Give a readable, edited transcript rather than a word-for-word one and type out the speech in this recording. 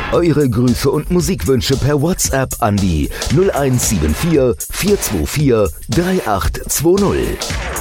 Eure Grüße und Musikwünsche per WhatsApp an die 0174 424 3820.